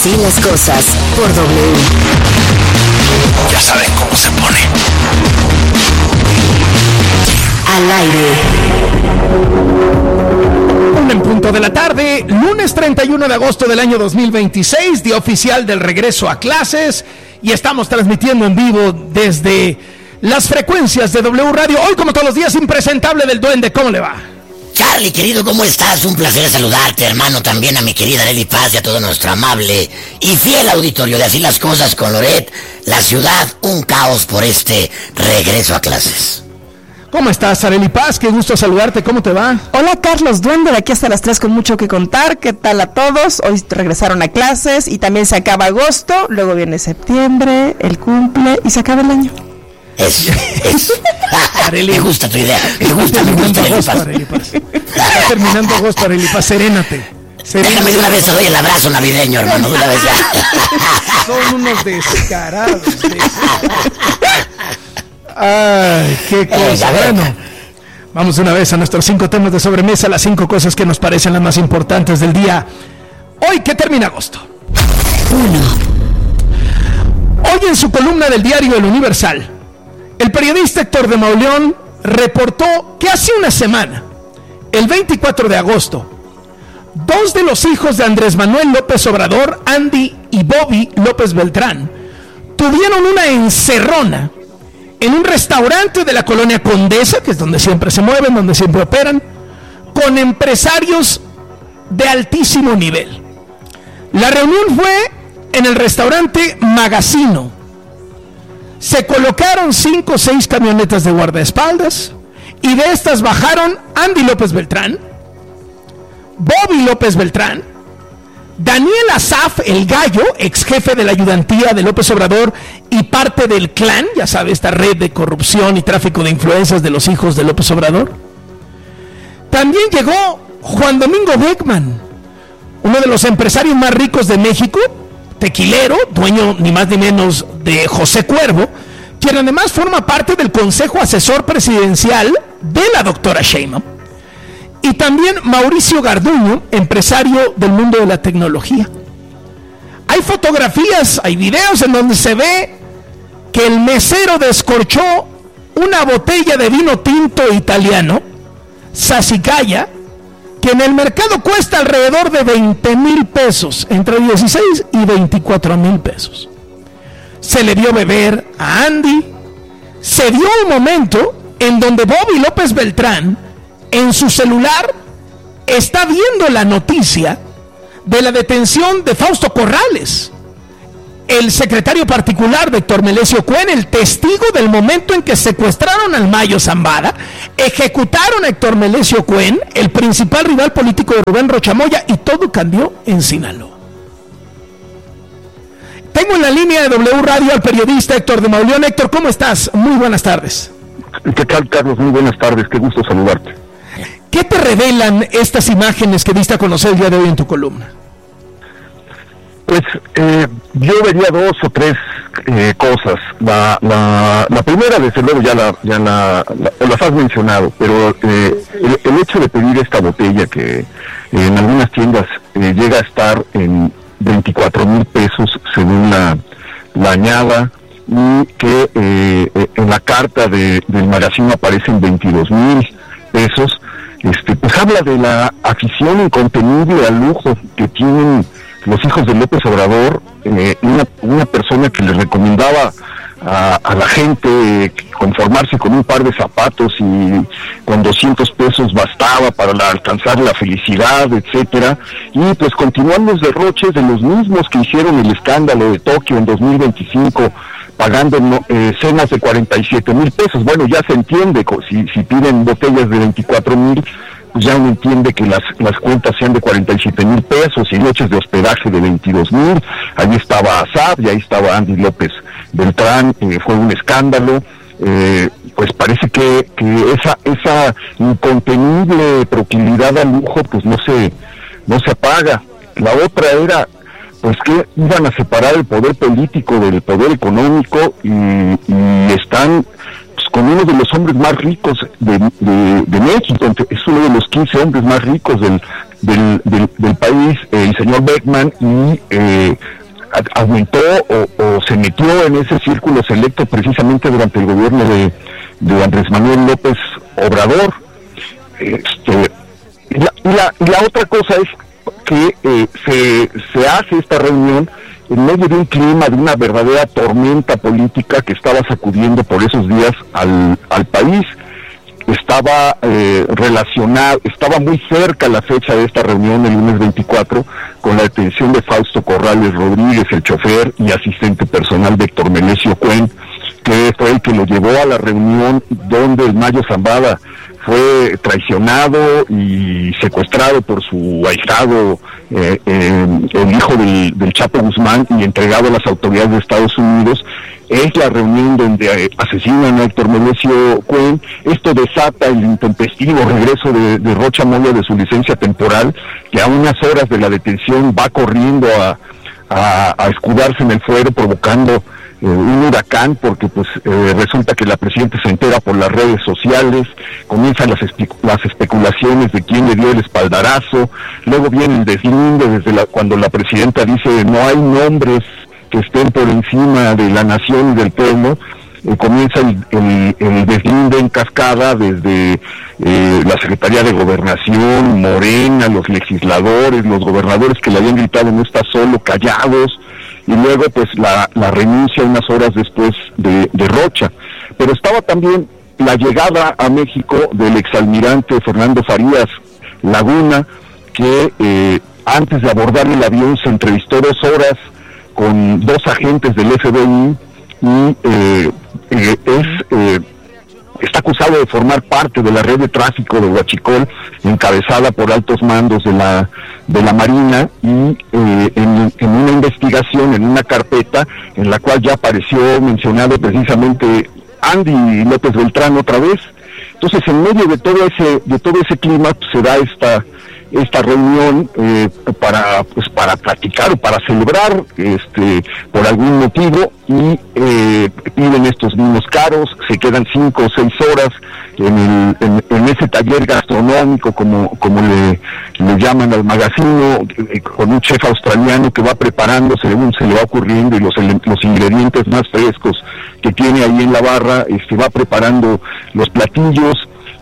Sí, las cosas por W. Ya saben cómo se pone. Al aire. 1 en punto de la tarde, lunes 31 de agosto del año 2026, día oficial del regreso a clases, y estamos transmitiendo en vivo desde las frecuencias de W Radio. Hoy, como todos los días, impresentable del Duende. ¿Cómo le va? Charlie, querido, ¿cómo estás? Un placer saludarte, hermano, también a mi querida Arely Paz y a todo nuestro amable y fiel auditorio de Así las Cosas con Loret. La ciudad, un caos por este regreso a clases. ¿Cómo estás, Arely Paz? Qué gusto saludarte. ¿Cómo te va? Hola, Carlos Duende, de aquí hasta las 3 con mucho que contar. ¿Qué tal a todos? Hoy regresaron a clases y también se acaba agosto, luego viene septiembre, el cumple y se acaba el año. Eso. Arely, me gusta tu idea. Me gusta, Arely Paz. Está terminando agosto, Arely Paz. Serénate. Déjame de una vez te doy el abrazo navideño, hermano, de una vez ya. Son unos descarados. Ay, qué cosa. Bueno, vamos de una vez a nuestros 5 temas de sobremesa, las 5 cosas que nos parecen las más importantes del día. Hoy que termina agosto. 1. Hoy en su columna del diario El Universal, el periodista Héctor de Mauleón reportó que hace una semana, el 24 de agosto, 2 de los hijos de Andrés Manuel López Obrador, Andy y Bobby López Beltrán, tuvieron una encerrona en un restaurante de la colonia Condesa, que es donde siempre se mueven, donde siempre operan, con empresarios de altísimo nivel. La reunión fue en el restaurante Magazino. Se colocaron 5 o 6 camionetas de guardaespaldas, y de estas bajaron Andy López Beltrán, Bobby López Beltrán, Daniel Asaf, el Gallo, ex jefe de la ayudantía de López Obrador y parte del clan, ya sabe, esta red de corrupción y tráfico de influencias de los hijos de López Obrador. También llegó Juan Domingo Beckman, uno de los empresarios más ricos de México, tequilero, dueño ni más ni menos de José Cuervo, quien además forma parte del Consejo Asesor Presidencial de la doctora Sheinbaum. Y también Mauricio Garduño, empresario del mundo de la tecnología. Hay fotografías, hay videos en donde se ve que el mesero descorchó una botella de vino tinto italiano, Sassicaia, que en el mercado cuesta alrededor de 20,000 pesos, entre 16 y 24,000 pesos. Se le dio beber a Andy. Se dio un momento en donde Bobby López Beltrán, en su celular, está viendo la noticia de la detención de Fausto Corrales, el secretario particular de Héctor Melesio Cuen, el testigo del momento en que secuestraron al Mayo Zambada, ejecutaron a Héctor Melesio Cuen, el principal rival político de Rubén Rocha Moya, y todo cambió en Sinaloa. Tengo en la línea de W Radio al periodista Héctor de Mauleón. Héctor, ¿cómo estás? Muy buenas tardes. ¿Qué tal, Carlos? Muy buenas tardes, qué gusto saludarte. ¿Qué te revelan estas imágenes que diste a conocer el día de hoy en tu columna? Pues yo vería 2 o 3 cosas. La primera, desde luego, ya las has mencionado, pero el hecho de pedir esta botella que en algunas tiendas llega a estar en 24,000 pesos según la añada, y que en la carta del magazine aparecen 22,000 pesos, pues habla de la afición incontenible al lujo que tienen los hijos de López Obrador, una persona que les recomendaba a la gente conformarse con un par de zapatos y con 200 pesos bastaba para alcanzar la felicidad, etcétera, y pues continúan los derroches de los mismos que hicieron el escándalo de Tokio en 2025, pagando cenas de 47,000 pesos. Bueno, ya se entiende, si piden botellas de 24,000, pues ya uno entiende que las cuentas sean de 47,000 pesos y noches de hospedaje de 22,000. Ahí estaba Asaf y ahí estaba Andy López Beltrán, fue un escándalo. Pues parece que esa incontenible proclividad al lujo pues no se apaga. La otra era pues que iban a separar el poder político del poder económico, y están pues con uno de los hombres más ricos de México, es uno de los 15 hombres más ricos del país, el señor Beckman, y aumentó o se metió en ese círculo selecto precisamente durante el gobierno de Andrés Manuel López Obrador. La otra cosa es que se hace esta reunión en medio de un clima, de una verdadera tormenta política que estaba sacudiendo por esos días al país. Estaba estaba muy cerca la fecha de esta reunión, el lunes 24, con la detención de Fausto Corrales Rodríguez, el chofer y asistente personal de Héctor Melesio Cuen, que fue el que lo llevó a la reunión donde el Mayo Zambada fue traicionado y secuestrado por su ahijado, el hijo del Chapo Guzmán, y entregado a las autoridades de Estados Unidos. Es la reunión donde asesinan a Héctor Melesio Cuen. Esto desata el intempestivo regreso de Rocha Moya de su licencia temporal, que a unas horas de la detención va corriendo a escudarse en el fuero, provocando un huracán, porque pues resulta que la presidenta se entera por las redes sociales, comienzan las especulaciones de quién le dio el espaldarazo, luego viene el deslinde cuando la presidenta dice no hay nombres que estén por encima de la nación y del pueblo. Comienza el deslinde en cascada desde la Secretaría de Gobernación, Morena, los legisladores, los gobernadores que le habían gritado no está solo, callados, y luego pues la renuncia unas horas después de Rocha. Pero estaba también la llegada a México del exalmirante Fernando Farías Laguna, que antes de abordar el avión se entrevistó 2 horas con 2 agentes del FBI y está acusado de formar parte de la red de tráfico de Huachicol, encabezada por altos mandos de la Marina, y en una investigación, en una carpeta, en la cual ya apareció mencionado precisamente Andy López Beltrán otra vez. Entonces, en medio de todo ese clima, pues, se da esta reunión para platicar o para celebrar por algún motivo, y piden estos vinos caros, se quedan 5 o 6 horas en ese taller gastronómico, como le llaman al magazino, con un chef australiano que va preparando según se le va ocurriendo, y los ingredientes más frescos que tiene ahí en la barra, va preparando los platillos,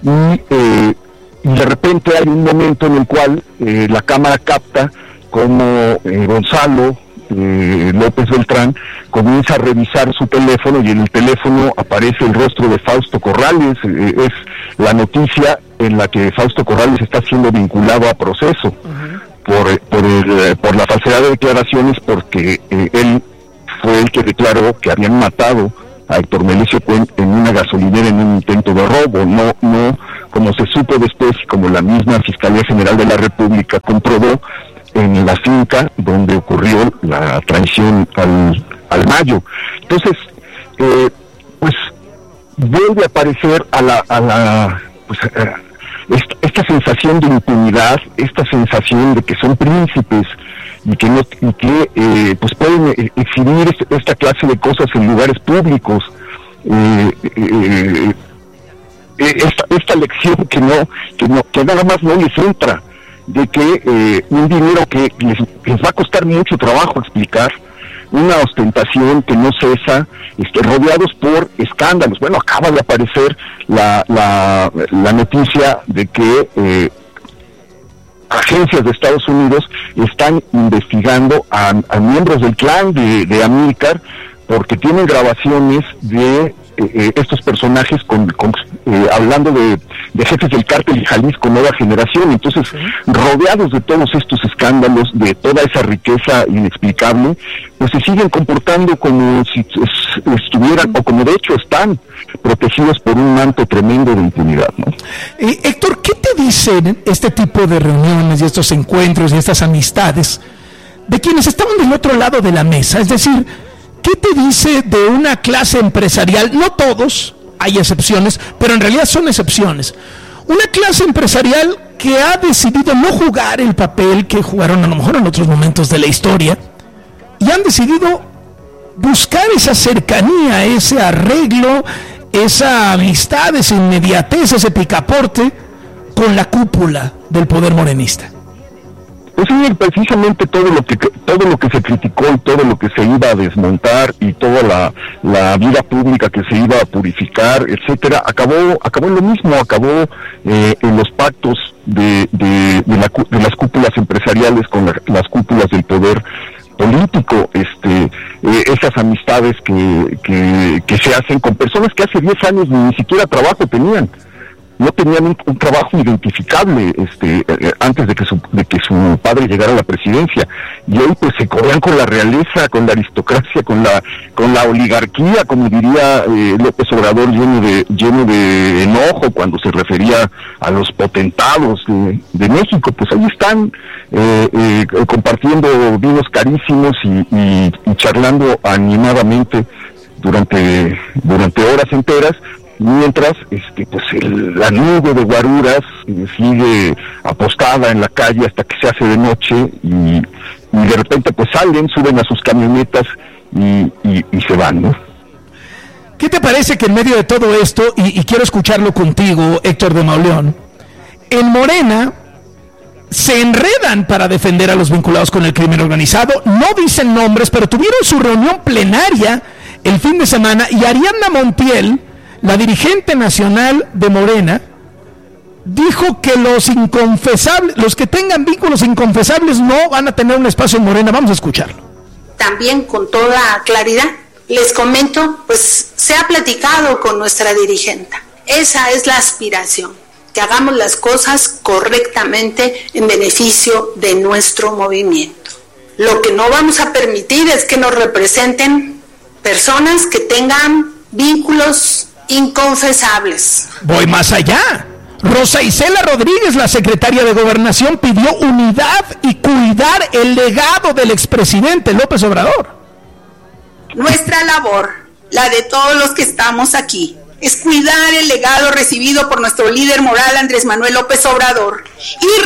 y de repente hay un momento en el cual la cámara capta como Gonzalo López Beltrán comienza a revisar su teléfono, y en el teléfono aparece el rostro de Fausto Corrales. Es la noticia en la que Fausto Corrales está siendo vinculado a proceso por la falsedad de declaraciones, porque él fue el que declaró que habían matado a Héctor Melesio Cuen en una gasolinera en un intento de robo. No, como se supo después, como la misma Fiscalía General de la República comprobó, en la finca donde ocurrió la traición al Mayo. Entonces, pues vuelve a aparecer esta sensación de impunidad, esta sensación de que son príncipes y que pues pueden exhibir esta clase de cosas en lugares públicos. Esta lección que nada más no les entra, de que un dinero que les va a costar mucho trabajo explicar, una ostentación que no cesa, rodeados por escándalos. Bueno, acaba de aparecer la noticia de que agencias de Estados Unidos están investigando a miembros del clan de Amílcar, porque tienen grabaciones de estos personajes hablando de jefes del cártel de Jalisco Nueva Generación. Entonces, rodeados de todos estos escándalos, de toda esa riqueza inexplicable, pues se siguen comportando como si estuvieran, o como de hecho están, protegidos por un manto tremendo de impunidad, ¿no? Héctor, ¿qué te dicen este tipo de reuniones y estos encuentros y estas amistades de quienes estaban del otro lado de la mesa? Es decir, ¿qué te dice de una clase empresarial? No todos, hay excepciones, pero en realidad son excepciones. Una clase empresarial que ha decidido no jugar el papel que jugaron a lo mejor en otros momentos de la historia, y han decidido buscar esa cercanía, ese arreglo, esa amistad, esa inmediatez, ese picaporte con la cúpula del poder morenista. Pues sí, precisamente todo lo que se criticó y todo lo que se iba a desmontar y toda la vida pública que se iba a purificar, etcétera, acabó en lo mismo, acabó en los pactos de las cúpulas empresariales con las cúpulas del poder político, esas amistades que se hacen con personas que hace 10 años ni siquiera trabajo tenían. No tenían un trabajo identificable antes de que su padre llegara a la presidencia, y hoy pues se codean con la realeza, con la aristocracia, con la oligarquía, como diría López Obrador, lleno de enojo cuando se refería a los potentados de México. Pues ahí están compartiendo vinos carísimos y charlando animadamente durante horas enteras, mientras pues la nube de guaruras sigue apostada en la calle hasta que se hace de noche, y de repente pues salen, suben a sus camionetas y se van, ¿no? ¿Qué te parece que en medio de todo esto, y quiero escucharlo contigo, Héctor de Mauleón, en Morena se enredan para defender a los vinculados con el crimen organizado? No dicen nombres, pero tuvieron su reunión plenaria el fin de semana, y Ariadna Montiel, la dirigente nacional de Morena, dijo que los que tengan vínculos inconfesables no van a tener un espacio en Morena. Vamos a escucharlo. También con toda claridad les comento, pues se ha platicado con nuestra dirigenta. Esa es la aspiración, que hagamos las cosas correctamente en beneficio de nuestro movimiento. Lo que no vamos a permitir es que nos representen personas que tengan vínculos inconfesables. Voy más allá. Rosa Isela Rodríguez, la secretaria de Gobernación, pidió unidad y cuidar el legado del expresidente López Obrador. Nuestra labor, la de todos los que estamos aquí, es cuidar el legado recibido por nuestro líder moral Andrés Manuel López Obrador y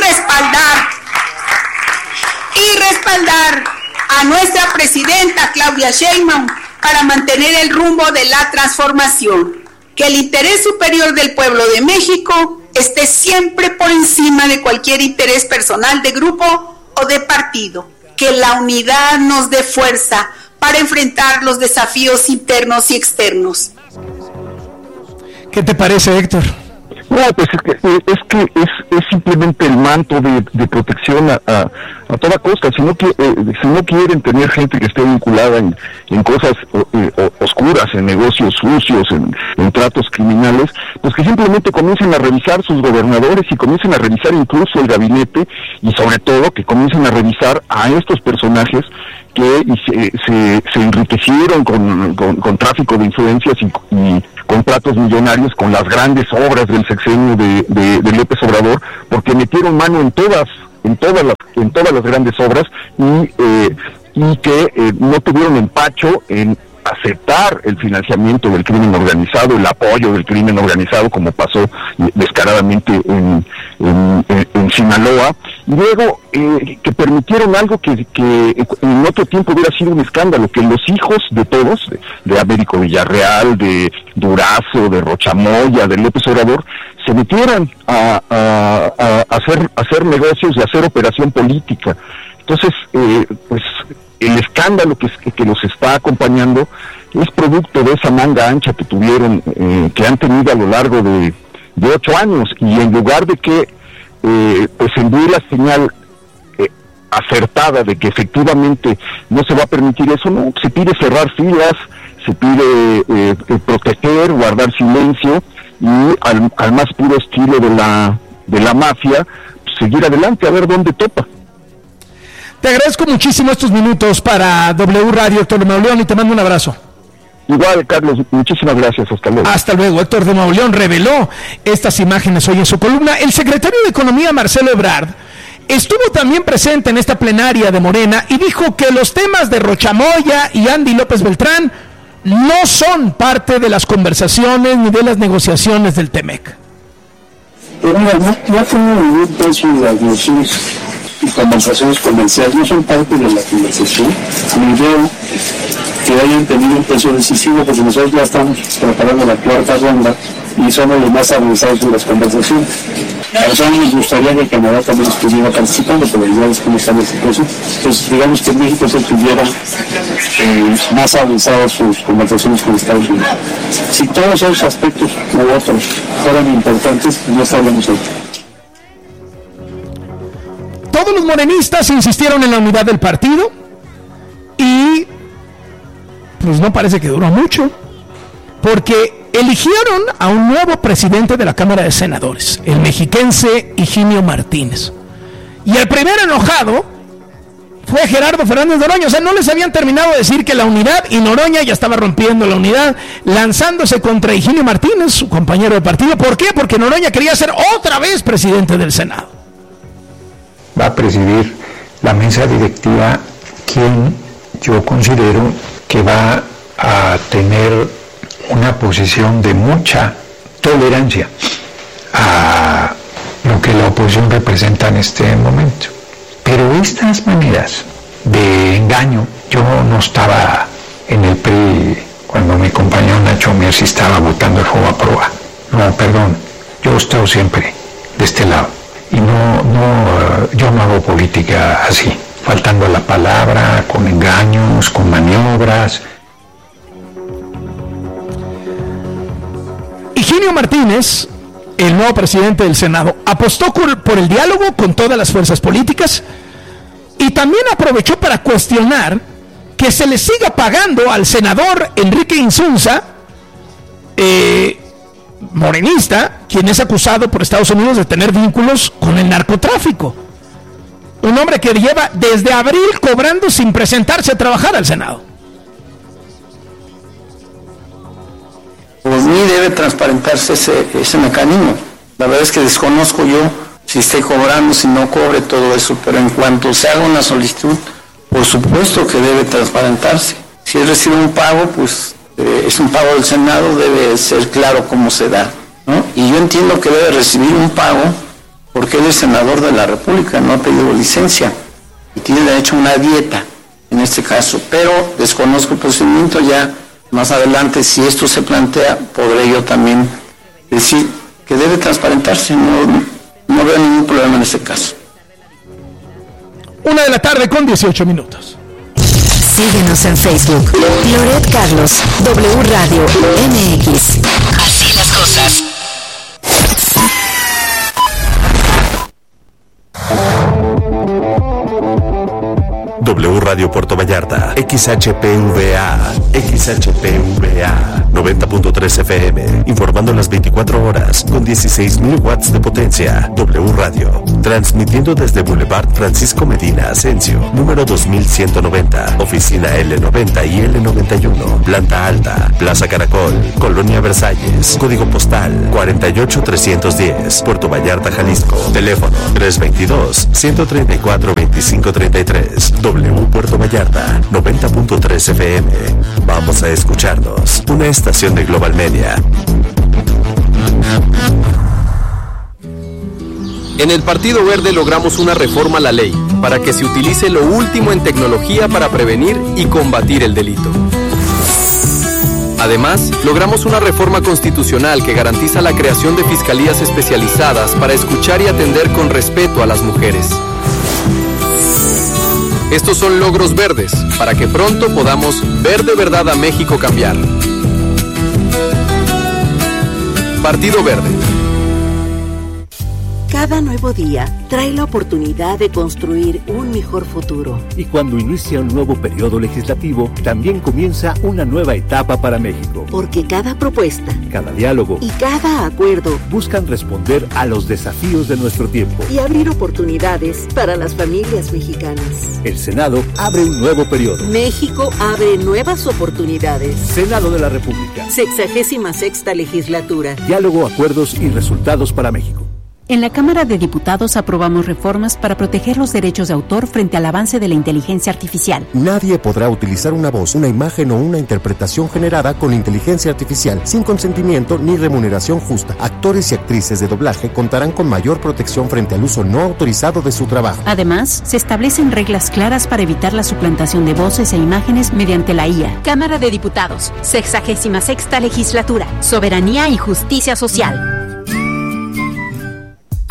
respaldar a nuestra presidenta Claudia Sheinbaum para mantener el rumbo de la transformación. Que el interés superior del pueblo de México esté siempre por encima de cualquier interés personal de grupo o de partido. Que la unidad nos dé fuerza para enfrentar los desafíos internos y externos. ¿Qué te parece, Héctor? No, pues es simplemente el manto de protección a toda costa. Si no quieren tener gente que esté vinculada en cosas oscuras, en negocios sucios, en tratos criminales, pues que simplemente comiencen a revisar sus gobernadores y comiencen a revisar incluso el gabinete, y sobre todo que comiencen a revisar a estos personajes que se enriquecieron con tráfico de influencias y contratos millonarios con las grandes obras del sexenio de López Obrador, porque metieron mano en todas las grandes obras, y que no tuvieron empacho en aceptar el financiamiento del crimen organizado, el apoyo del crimen organizado, como pasó descaradamente en Sinaloa, y luego que permitieron algo que en otro tiempo hubiera sido un escándalo, que los hijos de todos, de Américo Villarreal, de Durazo, de Rochamoya, de López Obrador, se metieran a hacer negocios y a hacer operación política. Entonces, pues el escándalo que los está acompañando es producto de esa manga ancha que tuvieron, que han tenido a lo largo de 8 años, y en lugar de que pues envíe la señal acertada de que efectivamente no se va a permitir eso, no, se pide cerrar filas, se pide proteger, guardar silencio, y al más puro estilo de la mafia, pues, seguir adelante a ver dónde topa. Te agradezco muchísimo estos minutos para W Radio, Héctor de Mauleón, y te mando un abrazo. Igual, Carlos, muchísimas gracias, hasta luego. Hasta luego. Héctor de Mauleón reveló estas imágenes hoy en su columna. El secretario de Economía, Marcelo Ebrard, estuvo también presente en esta plenaria de Morena y dijo que los temas de Rochamoya y Andy López Beltrán no son parte de las conversaciones ni de las negociaciones del TEMEC. Pero mira, no tiene ningún precio de las negociaciones y conversaciones comerciales, no son parte de la conversación, ni veo que hayan tenido un peso decisivo, porque nosotros ya estamos preparando la cuarta ronda y somos los más avanzados en las conversaciones. A nosotros nos gustaría que Canadá también estuviera participando, pero ya ves cómo está la situación. Entonces, digamos que México se tuviera más avanzadas sus conversaciones con Estados Unidos. Si todos esos aspectos u otros fueran importantes, no estaríamos ahí. Todos los morenistas insistieron en la unidad del partido y pues no parece que duró mucho, porque eligieron a un nuevo presidente de la Cámara de Senadores, el mexiquense Higinio Martínez. Y el primer enojado fue Gerardo Fernández Noroña. O sea, no les habían terminado de decir que la unidad, y Noroña ya estaba rompiendo la unidad, lanzándose contra Higinio Martínez, su compañero de partido. ¿Por qué? Porque Noroña quería ser otra vez presidente del Senado. Va a presidir la mesa directiva quien yo considero que va a tener una posición de mucha tolerancia a lo que la oposición representa en este momento. Pero estas maneras de engaño, yo no estaba en el PRI cuando mi compañero Nacho Mier sí estaba votando el Fobaproa. No, perdón, yo he estado siempre de este lado. Y yo no hago política así, faltando a la palabra, con engaños, con maniobras. Higinio Martínez, el nuevo presidente del Senado, apostó por el diálogo con todas las fuerzas políticas y también aprovechó para cuestionar que se le siga pagando al senador Enrique Insunza, morenista, quien es acusado por Estados Unidos de tener vínculos con el narcotráfico. Un hombre que lleva desde abril cobrando sin presentarse a trabajar al Senado. Por mí debe transparentarse ese mecanismo. La verdad es que desconozco yo si esté cobrando, si no cobre, todo eso, pero en cuanto se haga una solicitud, por supuesto que debe transparentarse. Si él recibe un pago, pues es un pago del Senado, debe ser claro cómo se da, ¿no? Y yo entiendo que debe recibir un pago porque él es senador de la República, no ha pedido licencia y tiene derecho a una dieta en este caso, pero desconozco el procedimiento. Ya más adelante, si esto se plantea, podré yo también decir que debe transparentarse. No veo ningún problema en este caso. 1:18 p.m. Síguenos en Facebook. Loret Carlos, W Radio MX. Así las cosas. W Radio Puerto Vallarta, XHPVA 90.3 FM, informando las 24 horas con 16.000 watts de potencia. W Radio, transmitiendo desde Boulevard Francisco Medina Asensio, número 2190, oficina L90 y L91, planta alta, Plaza Caracol, Colonia Versalles, código postal 48310, Puerto Vallarta, Jalisco, teléfono 322-134-2533. W Puerto Vallarta, 90.3 FM. Vamos a escucharnos. Una estación de Global Media. En el Partido Verde logramos una reforma a la ley para que se utilice lo último en tecnología para prevenir y combatir el delito. Además, logramos una reforma constitucional que garantiza la creación de fiscalías especializadas para escuchar y atender con respeto a las mujeres. Estos son logros verdes, para que pronto podamos ver de verdad a México cambiar. Partido Verde. Cada nuevo día trae la oportunidad de construir un mejor futuro. Y cuando inicia un nuevo periodo legislativo, también comienza una nueva etapa para México. Porque cada propuesta, cada diálogo y cada acuerdo buscan responder a los desafíos de nuestro tiempo y abrir oportunidades para las familias mexicanas. El Senado abre un nuevo periodo. México abre nuevas oportunidades. Senado de la República. 66ª legislatura. Diálogo, acuerdos y resultados para México. En la Cámara de Diputados aprobamos reformas para proteger los derechos de autor frente al avance de la inteligencia artificial. Nadie podrá utilizar una voz, una imagen o una interpretación generada con inteligencia artificial sin consentimiento ni remuneración justa. Actores y actrices de doblaje contarán con mayor protección frente al uso no autorizado de su trabajo. Además, se establecen reglas claras para evitar la suplantación de voces e imágenes mediante la IA. Cámara de Diputados, 66ª legislatura, soberanía y justicia social.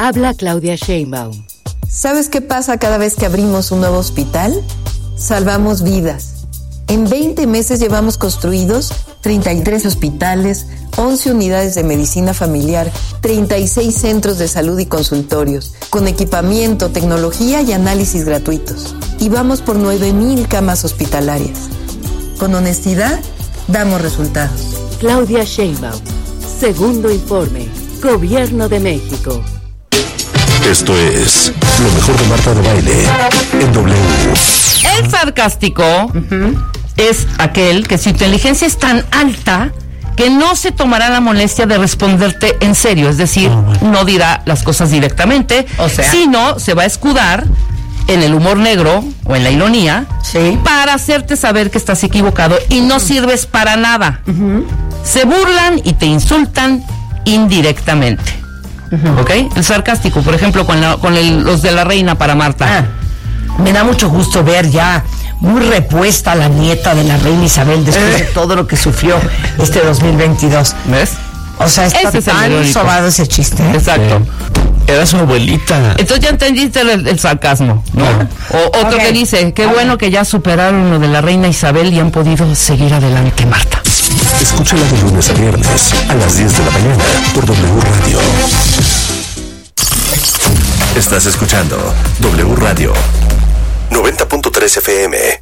Habla Claudia Sheinbaum. ¿Sabes qué pasa cada vez que abrimos un nuevo hospital? Salvamos vidas. En 20 meses llevamos construidos 33 hospitales, 11 unidades de medicina familiar, 36 centros de salud y consultorios, con equipamiento, tecnología y análisis gratuitos. Y vamos por 9,000 camas hospitalarias. Con honestidad, damos resultados. Claudia Sheinbaum. Segundo informe. Gobierno de México. Esto es lo mejor de Marta de Baile en W. El sarcástico es aquel que su inteligencia es tan alta que no se tomará la molestia de responderte en serio, es decir, no dirá las cosas directamente, sino se va a escudar en el humor negro o en la ironía para hacerte saber que estás equivocado y no sirves para nada. Se burlan y te insultan indirectamente. ¿Ok? El sarcástico, por ejemplo, con los de la reina para Marta. Me da mucho gusto ver ya muy repuesta la nieta de la reina Isabel después de todo lo que sufrió este 2022. ¿Ves? O sea, está tan sobado ese chiste. Exacto. Era su abuelita. Entonces ya entendiste el sarcasmo, ¿no? O otro que dice, qué bueno que ya superaron lo de la reina Isabel y han podido seguir adelante, Marta. Escúchala de lunes a viernes a las 10 de la mañana por W Radio. Estás escuchando W Radio 90.3 FM.